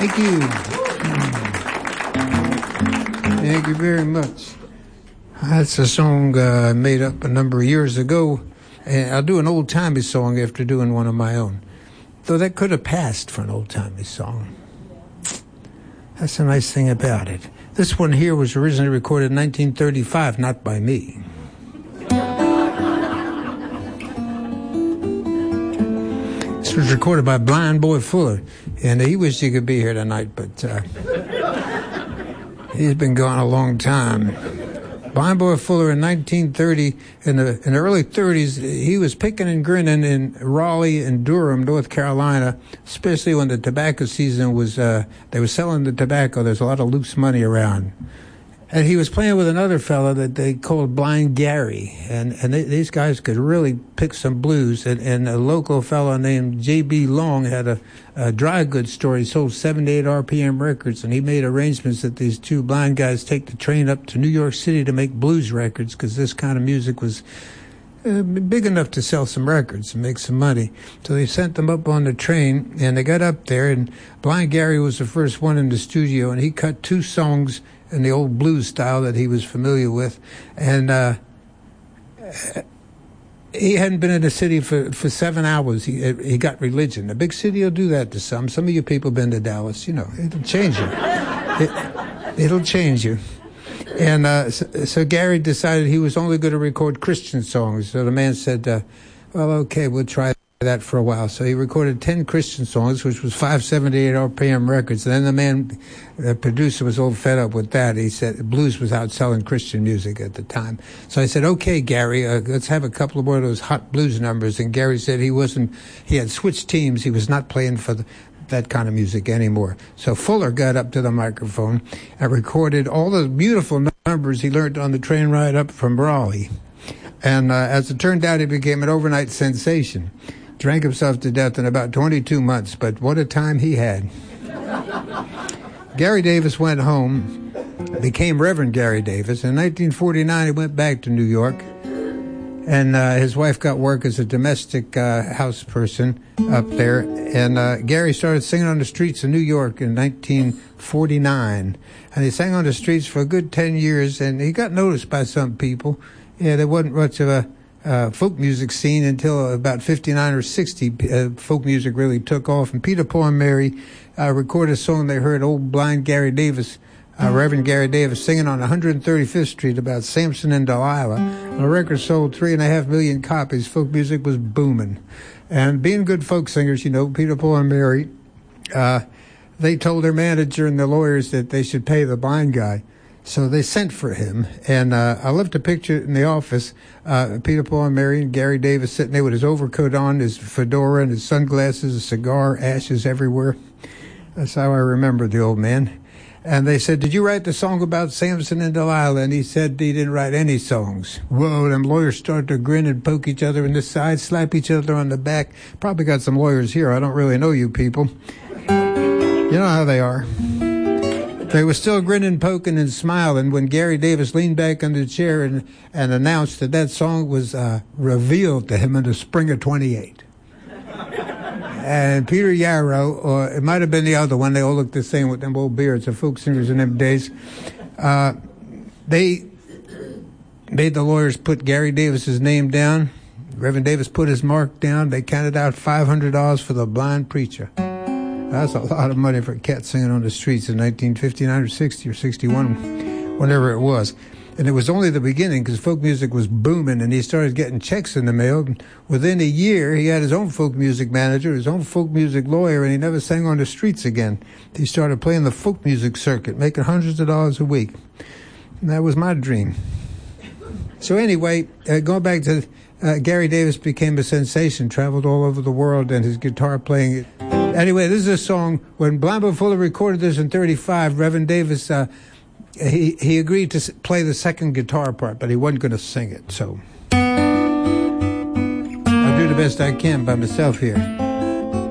Thank you. Thank you very much. That's a song I made up a number of years ago. And I'll do an old-timey song after doing one of my own. Though that could have passed for an old-timey song. That's the nice thing about it. This one here was originally recorded in 1935, not by me. This was recorded by Blind Boy Fuller, and he wished he could be here tonight, but he's been gone a long time. Blind Boy Fuller in 1930, in the early 30s, he was picking and grinning in Raleigh and Durham, North Carolina, especially when the tobacco season was, they were selling the tobacco. There's a lot of loose money around. And he was playing with another fella that they called Blind Gary. And these guys could really pick some blues. And a local fella named J.B. Long had a dry goods store. He sold 78 RPM records. And he made arrangements that these two blind guys take the train up to New York City to make blues records, because this kind of music was big enough to sell some records and make some money. So they sent them up on the train, and they got up there. And Blind Gary was the first one in the studio. And he cut two songs in the old blues style that he was familiar with. And he hadn't been in the city for 7 hours. He got religion. A big city will do that to some. Some of you people been to Dallas. You know, it'll change you. It'll change you. And so Gary decided he was only going to record Christian songs. So the man said, well, okay, we'll try that for a while. So he recorded 10 Christian songs, which was 578 RPM records. And then the producer was all fed up with that. He said blues was outselling Christian music at the time. So I said, okay, Gary, let's have a couple of more of those hot blues numbers. And Gary said he had switched teams. He was not playing for that kind of music anymore. So Fuller got up to the microphone and recorded all the beautiful numbers he learned on the train ride up from Raleigh. And as it turned out, he became an overnight sensation. Drank himself to death in about 22 months, but what a time he had. Gary Davis went home, became Reverend Gary Davis. In 1949, he went back to New York, and his wife got work as a domestic house person up there. And Gary started singing on the streets of New York in 1949. And he sang on the streets for a good 10 years, and he got noticed by some people. Yeah, there wasn't much of a folk music scene until about 59 or 60. Folk music really took off. And Peter, Paul, and Mary recorded a song they heard old blind Gary Davis, Reverend Gary Davis, singing on 135th Street about Samson and Delilah. The record sold 3.5 million copies. Folk music was booming. And being good folk singers, you know, Peter, Paul, and Mary, they told their manager and the lawyers that they should pay the blind guy. So they sent for him, and I left a picture in the office, Peter, Paul, and Mary, and Gary Davis sitting there with his overcoat on, his fedora, and his sunglasses, a cigar, ashes everywhere. That's how I remember the old man. And they said, did you write the song about Samson and Delilah? And he said he didn't write any songs. Whoa, them lawyers started to grin and poke each other in the side, slap each other on the back. Probably got some lawyers here. I don't really know you people. You know how they are. They were still grinning, poking, and smiling when Gary Davis leaned back in the chair and announced that song was revealed to him in the spring of 28. And Peter Yarrow, or it might have been the other one, they all looked the same with them old beards, the folk singers in them days, they made the lawyers put Gary Davis's name down. Reverend Davis put his mark down. They counted out $500 for the blind preacher. That's a lot of money for a cat singing on the streets in 1959 or 60 or 61, whatever it was. And it was only the beginning, because folk music was booming, and he started getting checks in the mail. And within a year, he had his own folk music manager, his own folk music lawyer, and he never sang on the streets again. He started playing the folk music circuit, making hundreds of dollars a week. And that was my dream. So anyway, going back to Gary Davis became a sensation, traveled all over the world, and his guitar playing. Anyway, this is a song. When Blind Boy Fuller recorded this in 35, Reverend Davis, he agreed to play the second guitar part, but he wasn't going to sing it. So I'll do the best I can by myself here.